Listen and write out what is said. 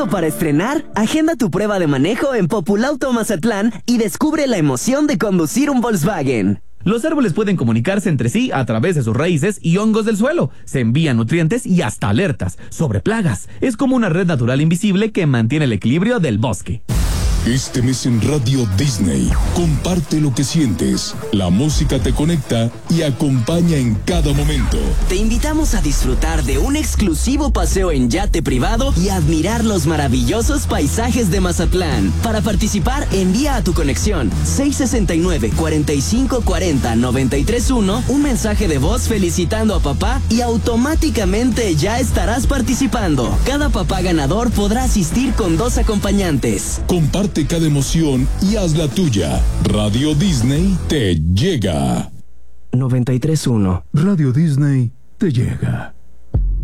¿Listo para estrenar? Agenda tu prueba de manejo en Populauto Mazatlán y descubre la emoción de conducir un Volkswagen. Los árboles pueden comunicarse entre sí a través de sus raíces y hongos del suelo. Se envían nutrientes y hasta alertas sobre plagas. Es como una red natural invisible que mantiene el equilibrio del bosque. Este mes en Radio Disney, comparte lo que sientes. La música te conecta y acompaña en cada momento. Te invitamos a disfrutar de un exclusivo paseo en yate privado y admirar los maravillosos paisajes de Mazatlán. Para participar, envía a tu conexión 669-4540-931 un mensaje de voz felicitando a papá y automáticamente ya estarás participando. Cada papá ganador podrá asistir con 2 acompañantes. Comparte cada emoción y haz la tuya. Radio Disney te llega. 93.1 Radio Disney te llega.